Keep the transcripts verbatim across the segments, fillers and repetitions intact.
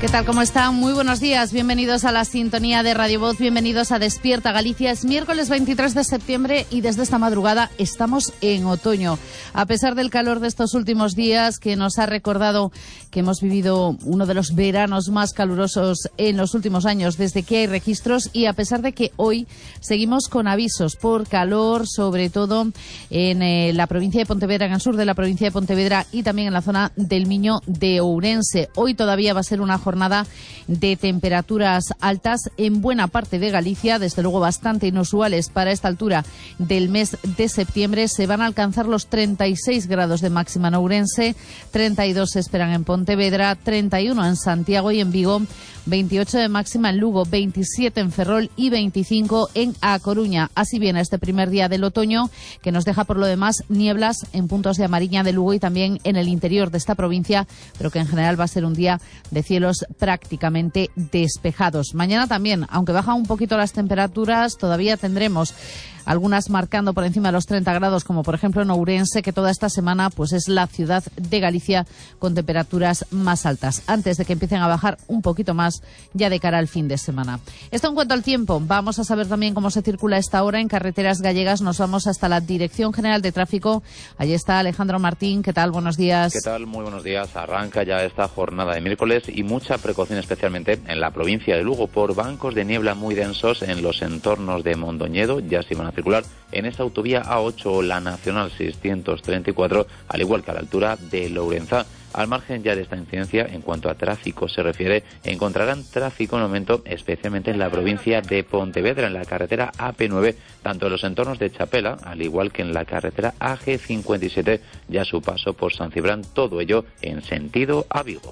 ¿Qué tal? ¿Cómo están? Muy buenos días. Bienvenidos a la sintonía de Radio Voz. Bienvenidos a Despierta Galicia. Es miércoles veintitrés de septiembre y desde esta madrugada estamos en otoño. A pesar del calor de estos últimos días que nos ha recordado que hemos vivido uno de los veranos más calurosos en los últimos años desde que hay registros, y a pesar de que hoy seguimos con avisos por calor, sobre todo en eh, la provincia de Pontevedra, en el sur de la provincia de Pontevedra y también en la zona del Miño de Ourense. Hoy todavía va a ser una jornada jornada de temperaturas altas en buena parte de Galicia, desde luego bastante inusuales para esta altura del mes de septiembre. Se van a alcanzar los treinta y seis grados de máxima en Ourense, treinta y dos se esperan en Pontevedra, treinta y uno en Santiago y en Vigo, veintiocho de máxima en Lugo, veintisiete en Ferrol y veinticinco en A Coruña. Así viene este primer día del otoño, que nos deja por lo demás nieblas en puntos de Amariña de Lugo y también en el interior de esta provincia, pero que en general va a ser un día de cielos prácticamente despejados. Mañana también, aunque bajan un poquito las temperaturas, todavía tendremos algunas marcando por encima de los treinta grados, como por ejemplo en Ourense, que toda esta semana pues es la ciudad de Galicia con temperaturas más altas, antes de que empiecen a bajar un poquito más ya de cara al fin de semana. Esto en cuanto al tiempo. Vamos a saber también cómo se circula a esta hora en carreteras gallegas. Nos vamos hasta la Dirección General de Tráfico. Allí está Alejandro Martín. ¿Qué tal? Buenos días. ¿Qué tal? Muy buenos días. Arranca ya esta jornada de miércoles y mucha precaución especialmente en la provincia de Lugo por bancos de niebla muy densos en los entornos de Mondoñedo. Ya se van a circular en esa autovía A ocho o la Nacional seiscientos treinta y cuatro, al igual que a la altura de Lourenzá. Al margen ya de esta incidencia, en cuanto a tráfico se refiere, encontrarán tráfico en aumento especialmente en la provincia de Pontevedra, en la carretera A P nueve, tanto en los entornos de Chapela, al igual que en la carretera A G cincuenta y siete, ya su paso por San Cibrán, todo ello en sentido a Vigo.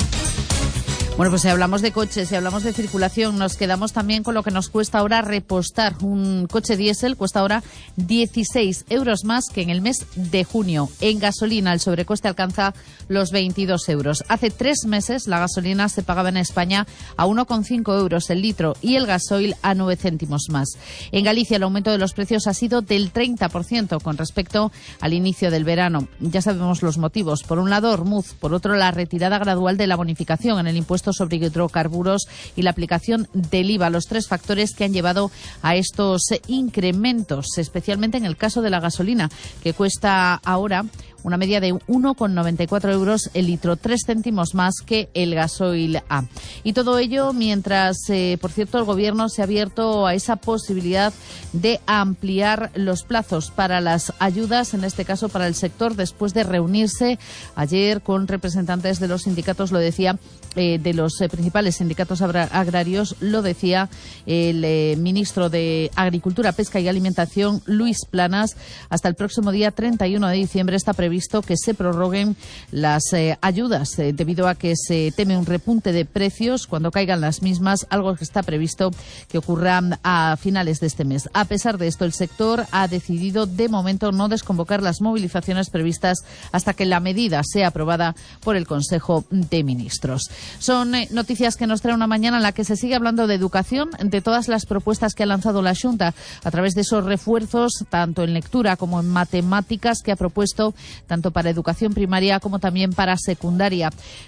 Bueno, pues si hablamos de coches, si hablamos de circulación, nos quedamos también con lo que nos cuesta ahora repostar. Un coche diésel cuesta ahora dieciséis euros más que en el mes de junio. En gasolina el sobrecoste alcanza los veintidós euros. Hace tres meses la gasolina se pagaba en España a uno coma cinco euros el litro y el gasoil a nueve céntimos más. En Galicia el aumento de los precios ha sido del treinta por ciento con respecto al inicio del verano. Ya sabemos los motivos. Por un lado, Ormuz. Por otro, la retirada gradual de la bonificación en el impuesto sobre hidrocarburos y la aplicación del I V A, los tres factores que han llevado a estos incrementos, especialmente en el caso de la gasolina, que cuesta ahora una media de uno coma noventa y cuatro euros el litro, tres céntimos más que el gasoil A. Y todo ello mientras, eh, por cierto, el Gobierno se ha abierto a esa posibilidad de ampliar los plazos para las ayudas, en este caso para el sector, después de reunirse ayer con representantes de los sindicatos, lo decía, eh, de los eh, principales sindicatos agrarios, lo decía el eh, ministro de Agricultura, Pesca y Alimentación, Luis Planas. Hasta el próximo día treinta y uno de diciembre está previsto visto que se prorroguen las eh, ayudas eh, debido a que se teme un repunte de precios cuando caigan las mismas, algo que está previsto que ocurra a finales de este mes. A pesar de esto, el sector ha decidido de momento no desconvocar las movilizaciones previstas hasta que la medida sea aprobada por el Consejo de Ministros. Son eh, noticias que nos trae una mañana en la que se sigue hablando de educación, de todas las propuestas que ha lanzado la Xunta a través de esos refuerzos, tanto en lectura como en matemáticas, que ha propuesto tanto para educación primaria como también para secundaria.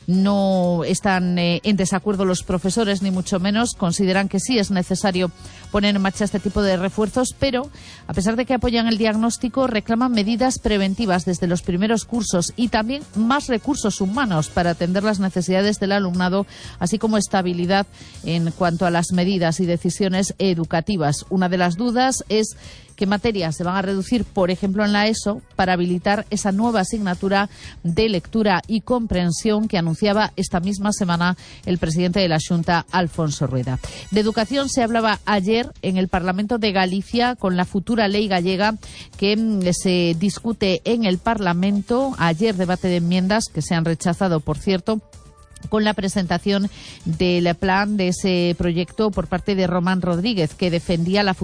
No están eh, en desacuerdo los profesores, ni mucho menos. Consideran que sí es necesario poner en marcha este tipo de refuerzos, pero a pesar de que apoyan el diagnóstico, reclaman medidas preventivas desde los primeros cursos y también más recursos humanos para atender las necesidades del alumnado, así como estabilidad en cuanto a las medidas y decisiones educativas. Una de las dudas es qué materias se van a reducir, por ejemplo, en la ESO, para habilitar esa nueva asignatura de lectura y comprensión que anunciaba esta misma semana el presidente de la Xunta, Alfonso Rueda. De educación se hablaba ayer en el Parlamento de Galicia con la futura ley gallega que se discute en el Parlamento. Ayer debate de enmiendas que se han rechazado, por cierto, con la presentación del plan de ese proyecto por parte de Román Rodríguez, que defendía la futura ley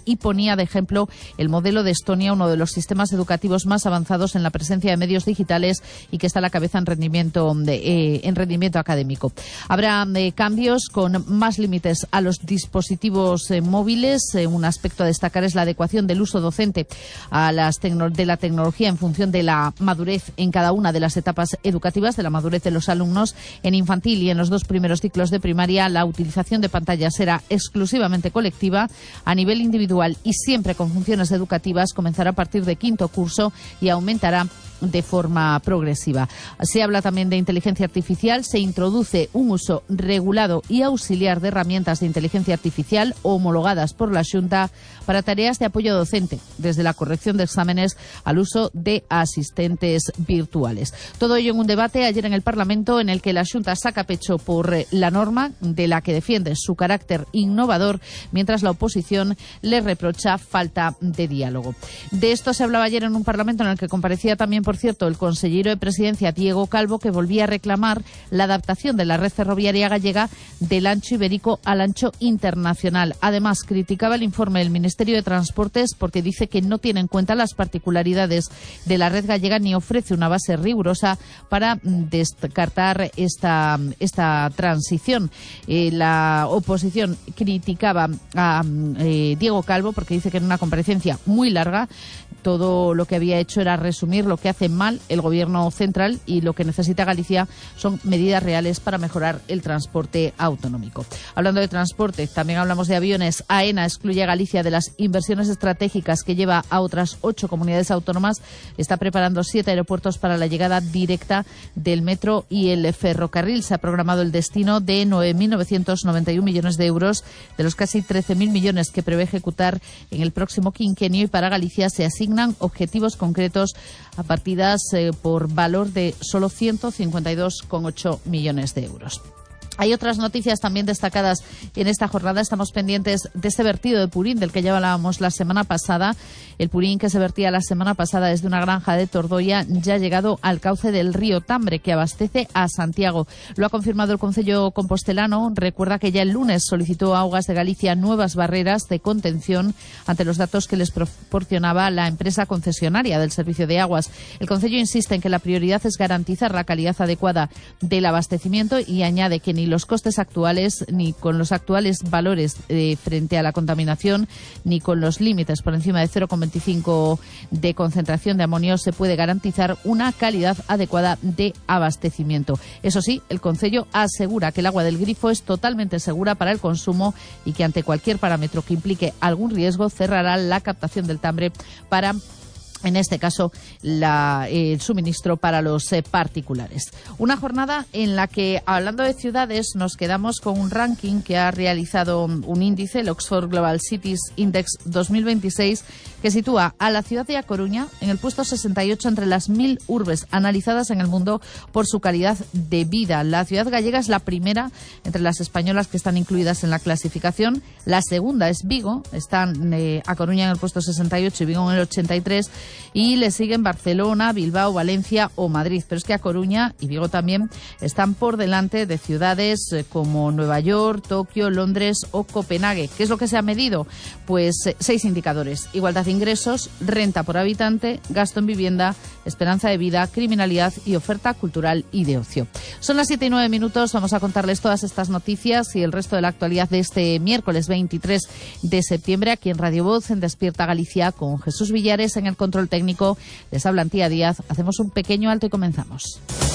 y ponía de ejemplo el modelo de Estonia, uno de los sistemas educativos más avanzados en la presencia de medios digitales y que está a la cabeza en rendimiento, de, eh, en rendimiento académico. Habrá eh, cambios con más límites a los dispositivos eh, móviles. Eh, un aspecto a destacar es la adecuación del uso docente a las tecno- de la tecnología en función de la madurez en cada una de las etapas educativas, de la madurez de los alumnos. En infantil y en los dos primeros ciclos de primaria, la utilización de pantallas será exclusivamente colectiva. A nivel individual y siempre con funciones educativas, comenzará a partir de quinto curso y aumentará de forma progresiva. Se habla también de inteligencia artificial. Se introduce un uso regulado y auxiliar de herramientas de inteligencia artificial homologadas por la Xunta para tareas de apoyo docente, desde la corrección de exámenes al uso de asistentes virtuales. Todo ello en un debate ayer en el Parlamento en el que la Xunta saca pecho por la norma, de la que defiende su carácter innovador, mientras la oposición le reprocha falta de diálogo. De esto se hablaba ayer en un Parlamento en el que comparecía también, por cierto, el consejero de Presidencia, Diego Calvo, que volvía a reclamar la adaptación de la red ferroviaria gallega del ancho ibérico al ancho internacional. Además, criticaba el informe del Ministerio de Transportes porque dice que no tiene en cuenta las particularidades de la red gallega ni ofrece una base rigurosa para descartar esta, esta transición. Eh, la oposición criticaba a eh, Diego Calvo porque dice que en una comparecencia muy larga todo lo que había hecho era resumir lo que hace mal el Gobierno central y lo que necesita Galicia son medidas reales para mejorar el transporte autonómico. Hablando de transporte, también hablamos de aviones. AENA excluye a Galicia de las inversiones estratégicas que lleva a otras ocho comunidades autónomas. Está preparando siete aeropuertos para la llegada directa del metro y el ferrocarril. Se ha programado el destino de nueve mil novecientos noventa y uno millones de euros, de los casi trece mil millones que prevé ejecutar en el próximo quinquenio, y para Galicia se asignan objetivos concretos a partidas eh, por valor de solo ciento cincuenta y dos coma ocho millones de euros. Hay otras noticias también destacadas en esta jornada. Estamos pendientes de ese vertido de purín del que ya hablábamos la semana pasada. El purín que se vertía la semana pasada desde una granja de Tordoia ya ha llegado al cauce del río Tambre, que abastece a Santiago. Lo ha confirmado el Concello compostelano. Recuerda que ya el lunes solicitó a Augas de Galicia nuevas barreras de contención ante los datos que les proporcionaba la empresa concesionaria del servicio de aguas. El Concello insiste en que la prioridad es garantizar la calidad adecuada del abastecimiento y añade que ni los costes actuales, ni con los actuales valores eh, frente a la contaminación, ni con los límites por encima de cero coma veinticinco de concentración de amonio se puede garantizar una calidad adecuada de abastecimiento. Eso sí, el Concello asegura que el agua del grifo es totalmente segura para el consumo y que ante cualquier parámetro que implique algún riesgo cerrará la captación del Tambre para, en este caso, la, eh, el suministro para los eh, particulares. Una jornada en la que, hablando de ciudades, nos quedamos con un ranking que ha realizado un índice, el Oxford Global Cities Index dos mil veintiséis, que sitúa a la ciudad de A Coruña en el puesto sesenta y ocho entre las mil urbes analizadas en el mundo por su calidad de vida. La ciudad gallega es la primera entre las españolas que están incluidas en la clasificación. La segunda es Vigo, están eh, A Coruña en el puesto sesenta y ocho y Vigo en el ochenta y tres, y le siguen Barcelona, Bilbao, Valencia o Madrid. Pero es que A Coruña y Vigo también están por delante de ciudades eh, como Nueva York, Tokio, Londres o Copenhague. ¿Qué es lo que se ha medido? Pues eh, seis indicadores: igualdad de ingresos, renta por habitante, gasto en vivienda, esperanza de vida, criminalidad y oferta cultural y de ocio. Son las siete y nueve minutos. Vamos a contarles todas estas noticias y el resto de la actualidad de este miércoles veintitrés de septiembre aquí en Radio Voz, en Despierta Galicia, con Jesús Villares en el control técnico. Les habla Antía Díaz. Hacemos un pequeño alto y comenzamos.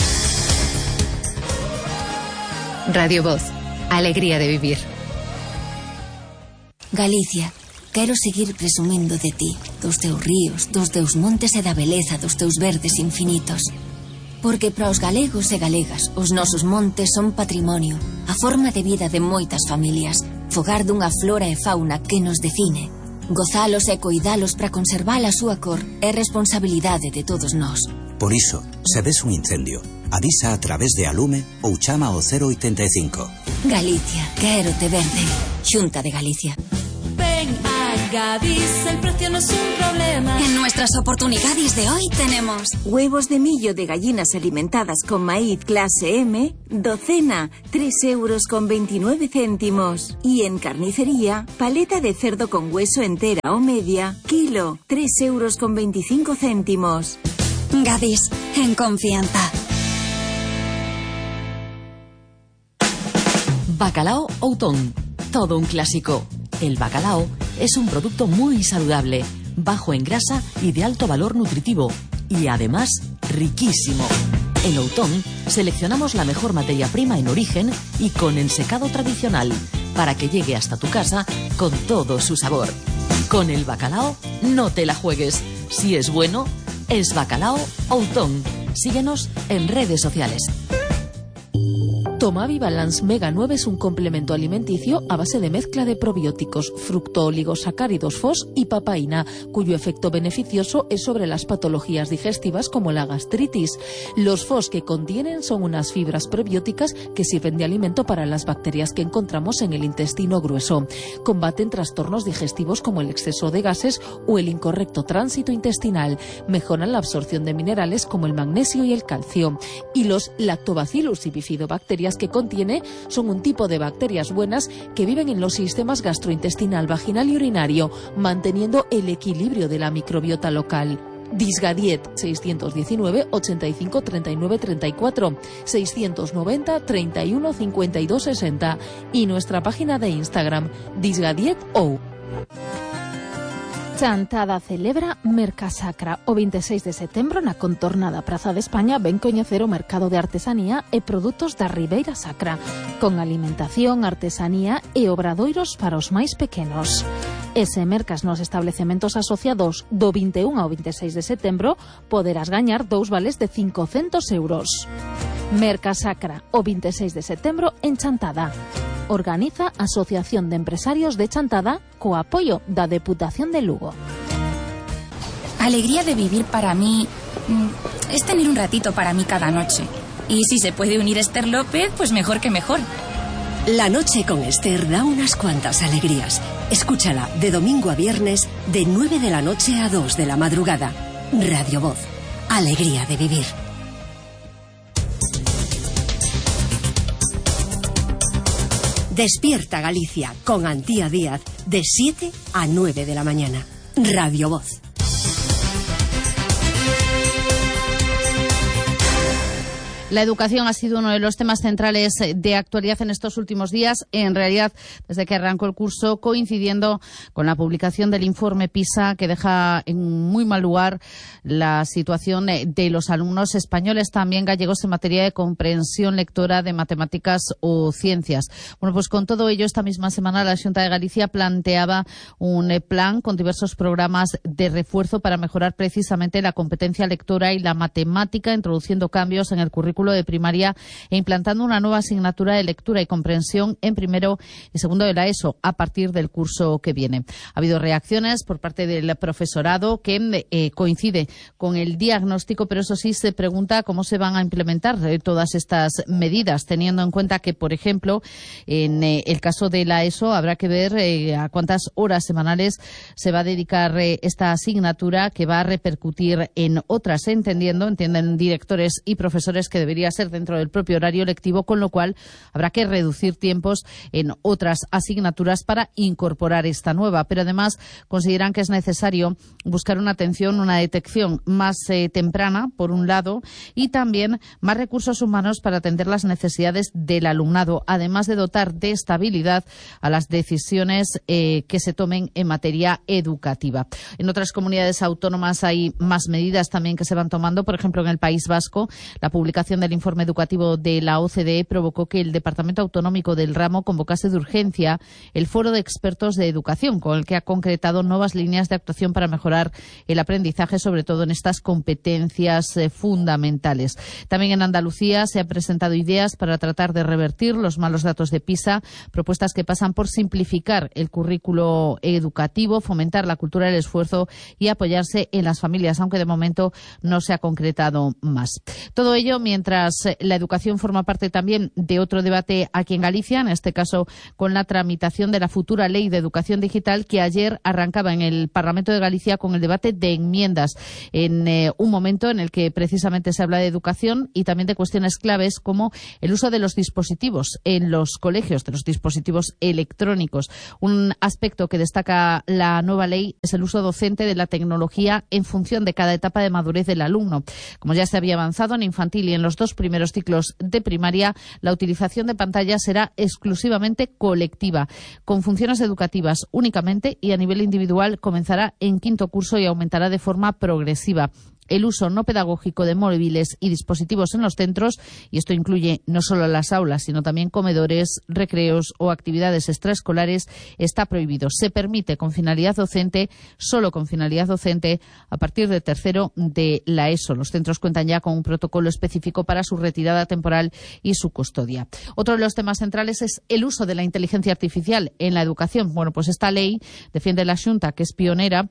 Radio Voz. Alegría de vivir. Galicia, quero seguir presumindo de ti, dos teus ríos, dos teus montes e da beleza dos teus verdes infinitos. Porque para os galegos e galegas, os nosos montes son patrimonio, a forma de vida de moitas familias, fogar dunha flora e fauna que nos define. Gozalos e coidalos para conservar a súa cor é responsabilidade de todos nós. Por iso, se ves un incendio, avisa a través de Alume ou chama ao cero oitenta e cinco. Galicia, quero te verde. Xunta de Galicia. Ven a Gadis, el precio no es un problema. En nuestras oportunidades de hoy tenemos huevos de millo de gallinas alimentadas con maíz clase M, docena, tres euros con veintinueve céntimos. Y en carnicería, paleta de cerdo con hueso entera o media, kilo, tres euros con veinticinco céntimos. Gadis, en confianza. Bacalao Outón, todo un clásico. El bacalao es un producto muy saludable, bajo en grasa y de alto valor nutritivo, y además riquísimo. En Outón seleccionamos la mejor materia prima en origen y con ensecado tradicional, para que llegue hasta tu casa con todo su sabor. Con el bacalao no te la juegues. Si es bueno, es Bacalao Outón. Síguenos en redes sociales. Tomavi Balance Mega nueve es un complemento alimenticio a base de mezcla de probióticos, fructooligosacáridos F O S y papaína, cuyo efecto beneficioso es sobre las patologías digestivas como la gastritis. Los F O S que contienen son unas fibras probióticas que sirven de alimento para las bacterias que encontramos en el intestino grueso. Combaten trastornos digestivos como el exceso de gases o el incorrecto tránsito intestinal. Mejoran la absorción de minerales como el magnesio y el calcio. Y los Lactobacillus y bifidobacterias que contiene son un tipo de bacterias buenas que viven en los sistemas gastrointestinal, vaginal y urinario, manteniendo el equilibrio de la microbiota local. Disgadiet seiscientos diecinueve, ochenta y cinco, treinta y nueve, treinta y cuatro, seiscientos noventa, treinta y uno, cincuenta y dos, sesenta y nuestra página de Instagram Disgadiet.ou. Chantada celebra Mercasacra. O veintiséis de setembro na contornada Praza de España ven coñecer o mercado de artesanía e produtos da Ribeira Sacra, con alimentación, artesanía e obradoiros para os máis pequenos. Ese mercas nos establecementos asociados do vinte e un ao veintiséis de setembro poderás gañar dous vales de cincocentos euros. Mercasacra, o veintiséis de setembro en Chantada. Organiza Asociación de Empresarios de Chantada co apoio da Deputación de Lugo. Alegría de vivir para mí es tener un ratito para mí cada noche. Y si se puede unir Esther López, pues mejor que mejor. La noche con Esther da unas cuantas alegrías. Escúchala de domingo a viernes de nueve de la noche a dos de la madrugada. Radio Voz. Alegría de vivir. Despierta Galicia con Antía Díaz de siete a nueve de la mañana. Radio Voz. La educación ha sido uno de los temas centrales de actualidad en estos últimos días, en realidad desde que arrancó el curso, coincidiendo con la publicación del informe PISA, que deja en muy mal lugar la situación de los alumnos españoles, también gallegos, en materia de comprensión lectora de matemáticas o ciencias. Bueno, pues con todo ello, esta misma semana la Xunta de Galicia planteaba un plan con diversos programas de refuerzo para mejorar precisamente la competencia lectora y la matemática, introduciendo cambios en el currículo de primaria e implantando una nueva asignatura de lectura y comprensión en primero y segundo de la ESO a partir del curso que viene. Ha habido reacciones por parte del profesorado que eh, coincide con el diagnóstico, pero eso sí se pregunta cómo se van a implementar eh, todas estas medidas, teniendo en cuenta que, por ejemplo, en eh, el caso de la ESO habrá que ver eh, a cuántas horas semanales se va a dedicar eh, esta asignatura, que va a repercutir en otras, entendiendo, entienden directores y profesores, que debería ser dentro del propio horario lectivo, con lo cual habrá que reducir tiempos en otras asignaturas para incorporar esta nueva. Pero además consideran que es necesario buscar una atención, una detección más eh, temprana, por un lado, y también más recursos humanos para atender las necesidades del alumnado, además de dotar de estabilidad a las decisiones eh, que se tomen en materia educativa. En otras comunidades autónomas hay más medidas también que se van tomando. Por ejemplo, en el País Vasco, la publicación del informe educativo de la O C D E provocó que el Departamento Autonómico del Ramo convocase de urgencia el Foro de Expertos de Educación, con el que ha concretado nuevas líneas de actuación para mejorar el aprendizaje, sobre todo en estas competencias eh, fundamentales. También en Andalucía se han presentado ideas para tratar de revertir los malos datos de PISA, propuestas que pasan por simplificar el currículo educativo, fomentar la cultura del esfuerzo y apoyarse en las familias, aunque de momento no se ha concretado más. Todo ello mientras Mientras la educación forma parte también de otro debate aquí en Galicia, en este caso con la tramitación de la futura ley de educación digital, que ayer arrancaba en el Parlamento de Galicia con el debate de enmiendas, en eh, un momento en el que precisamente se habla de educación y también de cuestiones claves como el uso de los dispositivos en los colegios, de los dispositivos electrónicos. Un aspecto que destaca la nueva ley es el uso docente de la tecnología en función de cada etapa de madurez del alumno. Como ya se había avanzado en infantil y en los dos primeros ciclos de primaria, la utilización de pantallas será exclusivamente colectiva, con funciones educativas únicamente, y a nivel individual comenzará en quinto curso y aumentará de forma progresiva. El uso no pedagógico de móviles y dispositivos en los centros, y esto incluye no solo las aulas, sino también comedores, recreos o actividades extraescolares, está prohibido. Se permite con finalidad docente, solo con finalidad docente, a partir de tercero de la ESO. Los centros cuentan ya con un protocolo específico para su retirada temporal y su custodia. Otro de los temas centrales es el uso de la inteligencia artificial en la educación. Bueno, pues esta ley defiende la Xunta, que es pionera.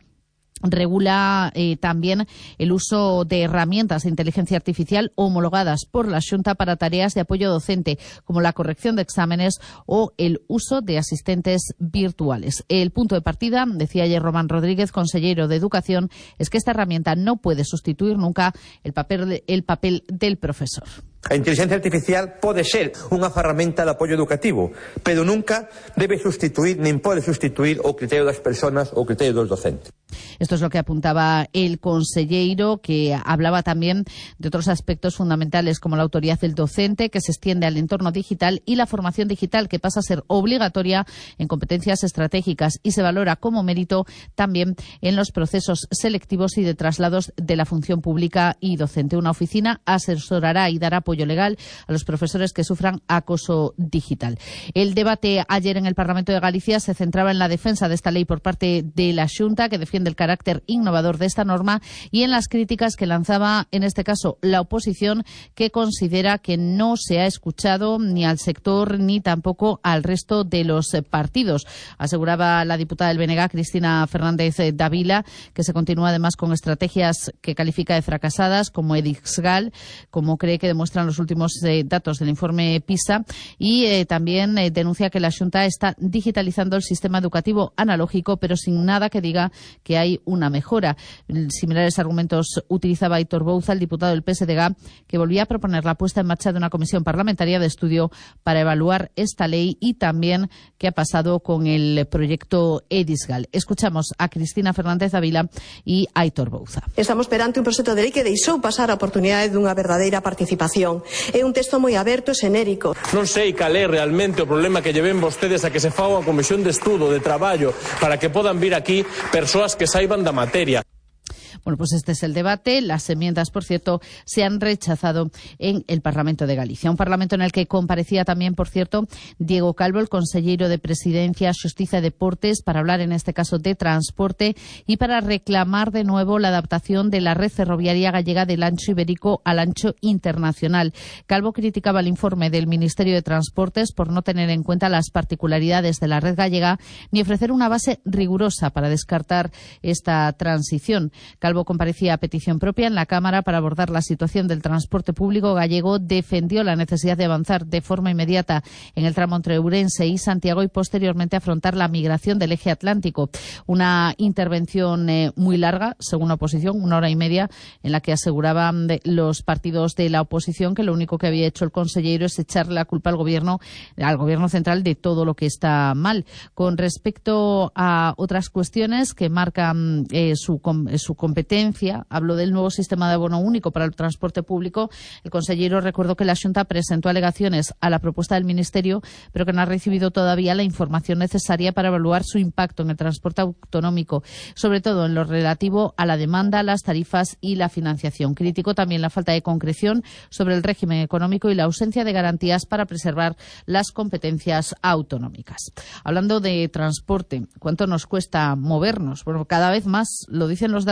Regula eh, también el uso de herramientas de inteligencia artificial homologadas por la Xunta para tareas de apoyo docente, como la corrección de exámenes o el uso de asistentes virtuales. El punto de partida, decía ayer Román Rodríguez, consellero de Educación, es que esta herramienta no puede sustituir nunca el papel, el papel del profesor. A inteligencia artificial pode ser unha ferramenta de apoio educativo, pero nunca debe sustituir, nin pode sustituir o criterio das persoas ou o criterio dos docentes. Esto es lo que apuntaba el conselleiro, que hablaba también de otros aspectos fundamentales como la autoridad del docente, que se extiende al entorno digital, y la formación digital, que pasa a ser obligatoria en competencias estratégicas y se valora como mérito también en los procesos selectivos y de traslados de la función pública y docente. Una oficina asesorará y dará apoyo legal a los profesores que sufran acoso digital. El debate ayer en el Parlamento de Galicia se centraba en la defensa de esta ley por parte de la Xunta, que defiende el carácter innovador de esta norma, y en las críticas que lanzaba en este caso la oposición, que considera que no se ha escuchado ni al sector ni tampoco al resto de los partidos. Aseguraba la diputada del B N G, Cristina Fernández Dávila, que se continúa además con estrategias que califica de fracasadas como Edixgal, como cree que demuestran los últimos eh, datos del informe PISA, y eh, también eh, denuncia que la Xunta está digitalizando el sistema educativo analógico, pero sin nada que diga que hay una mejora. Similares argumentos utilizaba Aitor Bouza, el diputado del P S D G, que volvía a proponer la puesta en marcha de una comisión parlamentaria de estudio para evaluar esta ley, y también qué ha pasado con el proyecto Edixgal. Escuchamos a Cristina Fernández Dávila y Aitor Bouza. Estamos perante un proxecto de lei que deixou pasar a oportunidade dunha verdadeira participación. É un texto moi aberto e xenérico. Non sei cal é realmente o problema que lleven vostedes a que se faga unha comisión de estudo, de traballo, para que podan vir aquí persoas que saiban da materia. Bueno, pues este es el debate. Las enmiendas, por cierto, se han rechazado en el Parlamento de Galicia. Un Parlamento en el que comparecía también, por cierto, Diego Calvo, el consellero de Presidencia, Xustiza e Deportes, para hablar en este caso de transporte y para reclamar de nuevo la adaptación de la red ferroviaria gallega del ancho ibérico al ancho internacional. Calvo criticaba el informe del Ministerio de Transportes por no tener en cuenta las particularidades de la red gallega ni ofrecer una base rigurosa para descartar esta transición. Calvo comparecía a petición propia en la Cámara para abordar la situación del transporte público gallego, defendió la necesidad de avanzar de forma inmediata en el tramo entre Ourense y Santiago y posteriormente afrontar la migración del eje atlántico. Una intervención eh, muy larga, según la oposición, una hora y media, en la que aseguraban de los partidos de la oposición que lo único que había hecho el consellero es echarle la culpa al gobierno, al gobierno central de todo lo que está mal. Con respecto a otras cuestiones que marcan eh, su, su competencia, habló del nuevo sistema de abono único para el transporte público. El consellero recordó que la Xunta presentó alegaciones a la propuesta del Ministerio, pero que no ha recibido todavía la información necesaria para evaluar su impacto en el transporte autonómico, sobre todo en lo relativo a la demanda, las tarifas y la financiación. Criticó también la falta de concreción sobre el régimen económico y la ausencia de garantías para preservar las competencias autonómicas. Hablando de transporte, ¿cuánto nos cuesta movernos? Bueno, cada vez más, lo dicen los datos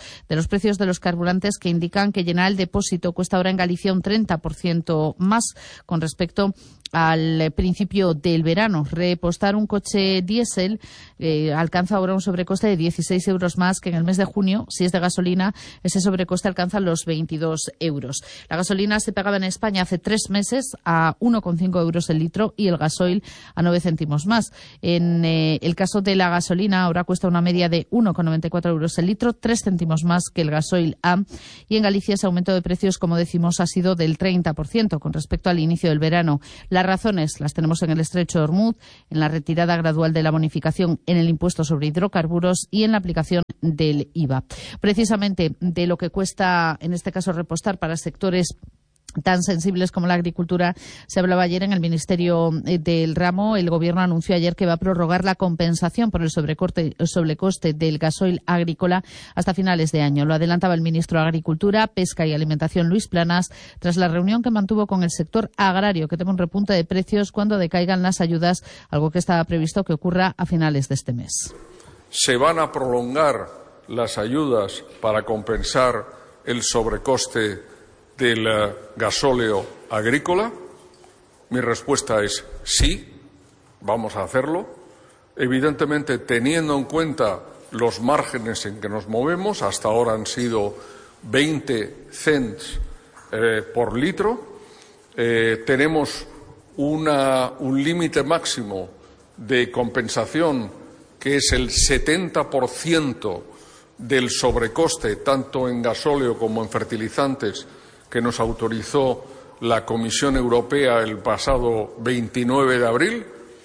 de los precios de los carburantes que indican que llenar el depósito cuesta ahora en Galicia un treinta por ciento más con respecto al principio del verano. Repostar un coche diésel eh, alcanza ahora un sobrecoste de dieciséis euros más que en el mes de junio. Si es de gasolina, ese sobrecoste alcanza los veintidós euros. La gasolina se pagaba en España hace tres meses a uno coma cinco euros el litro y el gasoil a nueve céntimos más. En eh, el caso de la gasolina, ahora cuesta una media de uno coma noventa y cuatro euros el litro, tres céntimos más que el gasoil A. Y en Galicia ese aumento de precios, como decimos, ha sido del treinta por ciento con respecto al inicio del verano. Las razones las tenemos en el estrecho de Ormuz, en la retirada gradual de la bonificación en el impuesto sobre hidrocarburos y en la aplicación del I V A. Precisamente de lo que cuesta, en este caso, repostar para sectores tan sensibles como la agricultura, se hablaba ayer en el Ministerio del Ramo. El Gobierno anunció ayer que va a prorrogar la compensación por el sobrecorte, el sobrecoste del gasoil agrícola hasta finales de año. Lo adelantaba el ministro de Agricultura, Pesca y Alimentación, Luis Planas, tras la reunión que mantuvo con el sector agrario, que teme un repunte de precios cuando decaigan las ayudas, algo que estaba previsto que ocurra a finales de este mes. Se van a prolongar las ayudas para compensar el sobrecoste del gasóleo agrícola. Mi respuesta es sí, vamos a hacerlo, evidentemente teniendo en cuenta los márgenes en que nos movemos. Hasta ahora han sido veinte cents eh, por litro. Eh, tenemos una, un límite máximo de compensación que es el setenta por ciento del sobrecoste, tanto en gasóleo como en fertilizantes, que nos autorizó la Comisión Europea el pasado veintinueve de abril,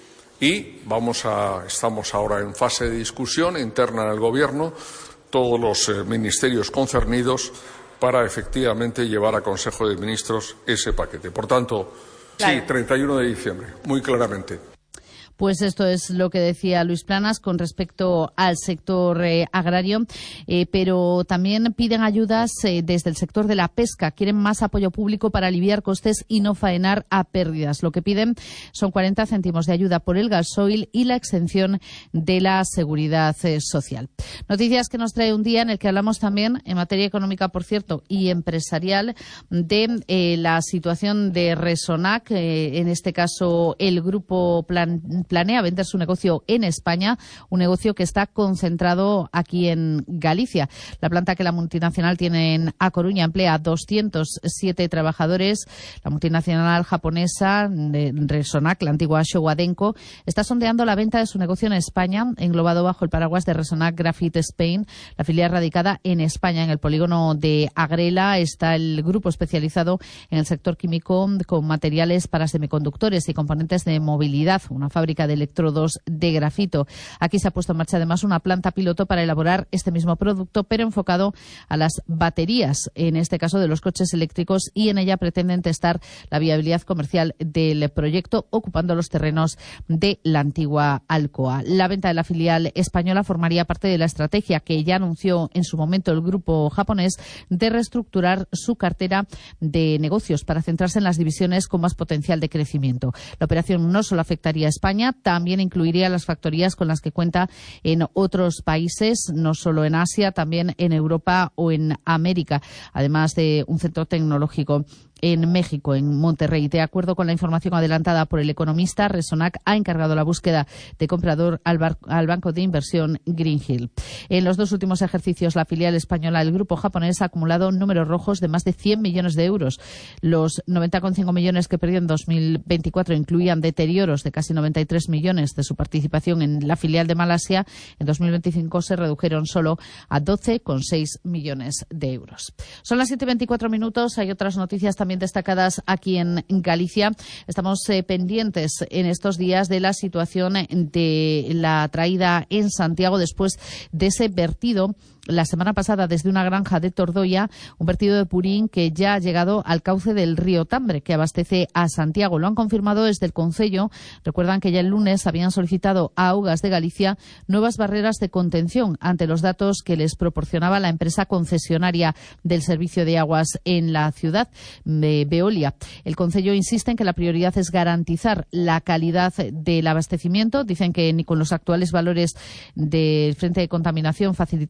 y vamos a, estamos ahora en fase de discusión interna en el Gobierno, todos los eh, ministerios concernidos, para efectivamente llevar a Consejo de Ministros ese paquete. Por tanto, claro. Sí, treinta y uno de diciembre, muy claramente. Pues esto es lo que decía Luis Planas con respecto al sector eh, agrario, eh, pero también piden ayudas eh, desde el sector de la pesca. Quieren más apoyo público para aliviar costes y no faenar a pérdidas. Lo que piden son cuarenta céntimos de ayuda por el gasoil y la exención de la seguridad eh, social. Noticias que nos trae un día en el que hablamos también, en materia económica, por cierto, y empresarial, de eh, la situación de Resonac. Eh, en este caso, el grupo Plan planea vender su negocio en España, un negocio que está concentrado aquí en Galicia. La planta que la multinacional tiene en A Coruña emplea doscientos siete trabajadores. La multinacional japonesa de Resonac, la antigua Showa Denko, está sondeando la venta de su negocio en España, englobado bajo el paraguas de Resonac Graphite Spain. La filial radicada en España, en el polígono de Agrela, está el grupo especializado en el sector químico con materiales para semiconductores y componentes de movilidad, una fábrica de electrodos de grafito. Aquí se ha puesto en marcha además una planta piloto para elaborar este mismo producto, pero enfocado a las baterías, en este caso de los coches eléctricos, y en ella pretenden testar la viabilidad comercial del proyecto, ocupando los terrenos de la antigua Alcoa. La venta de la filial española formaría parte de la estrategia que ya anunció en su momento el grupo japonés de reestructurar su cartera de negocios para centrarse en las divisiones con más potencial de crecimiento. La operación no solo afectaría a España, también incluiría las factorías con las que cuenta en otros países, no solo en Asia, también en Europa o en América, además de un centro tecnológico en México, en Monterrey. De acuerdo con la información adelantada por El Economista, Resonac ha encargado la búsqueda de comprador al, bar, al banco de inversión Greenhill. En los dos últimos ejercicios, la filial española del grupo japonés ha acumulado números rojos de más de cien millones de euros. Los noventa coma cinco millones que perdió en dos mil veinticuatro incluían deterioros de casi noventa y tres millones de su participación en la filial de Malasia. En dos mil veinticinco se redujeron solo a doce coma seis millones de euros. Son las siete y veinticuatro minutos. Hay otras noticias también destacadas aquí en Galicia. Estamos eh, pendientes en estos días de la situación de la traída en Santiago después de ese vertido la semana pasada desde una granja de Tordoya, un vertido de purín que ya ha llegado al cauce del río Tambre, que abastece a Santiago. Lo han confirmado desde el Concello. Recuerdan que ya el lunes habían solicitado a Augas de Galicia nuevas barreras de contención ante los datos que les proporcionaba la empresa concesionaria del servicio de aguas en la ciudad, Veolia. El Concello insiste en que la prioridad es garantizar la calidad del abastecimiento. Dicen que ni con los actuales valores del frente de contaminación facilitado por Veolia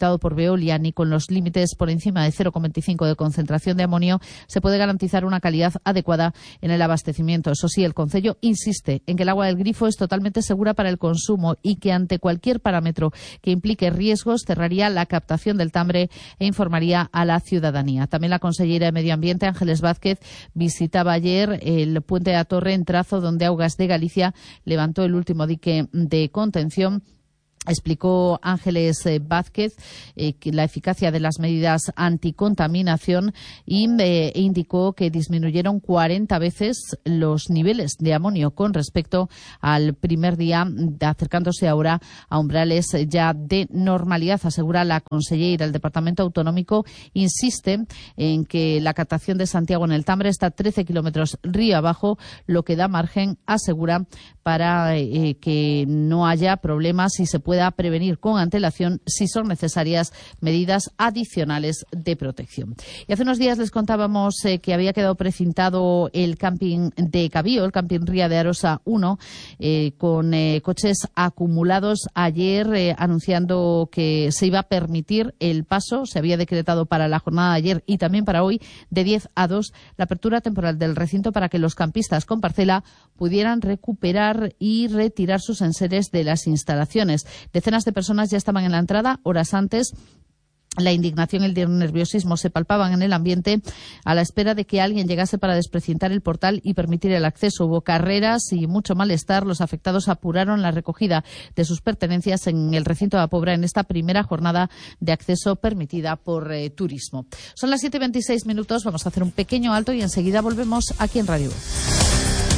Veolia ni con los límites por encima de cero coma veinticinco de concentración de amonio se puede garantizar una calidad adecuada en el abastecimiento. Eso sí, el Concello insiste en que el agua del grifo es totalmente segura para el consumo y que ante cualquier parámetro que implique riesgos cerraría la captación del Tambre e informaría a la ciudadanía. También la consellera de Medio Ambiente, Ángeles Vázquez, visitaba ayer el puente de la Torre en Trazo, donde Augas de Galicia levantó el último dique de contención. Explicó Ángeles eh, Vázquez eh, que la eficacia de las medidas anticontaminación y eh, indicó que disminuyeron cuarenta veces los niveles de amonio con respecto al primer día, acercándose ahora a umbrales ya de normalidad. Asegura la consellera. El Departamento Autonómico insiste en que la captación de Santiago en el Tambre está trece kilómetros río abajo, lo que da margen, asegura, para eh, que no haya problemas y se pueda pueda prevenir con antelación si son necesarias medidas adicionales de protección. Y hace unos días les contábamos eh, que había quedado precintado el camping de Cabío, el camping Ría de Arosa uno, eh, con eh, coches acumulados. Ayer eh, anunciando que se iba a permitir el paso, se había decretado para la jornada de ayer y también para hoy, de diez a dos, la apertura temporal del recinto para que los campistas con parcela pudieran recuperar y retirar sus enseres de las instalaciones. Decenas de personas ya estaban en la entrada horas antes. La indignación y el nerviosismo se palpaban en el ambiente a la espera de que alguien llegase para desprecintar el portal y permitir el acceso. Hubo carreras y mucho malestar. Los afectados apuraron la recogida de sus pertenencias en el recinto de la Pobra en esta primera jornada de acceso permitida por eh, turismo. Son las siete y veintiséis minutos. Vamos a hacer un pequeño alto y enseguida volvemos aquí en Radio.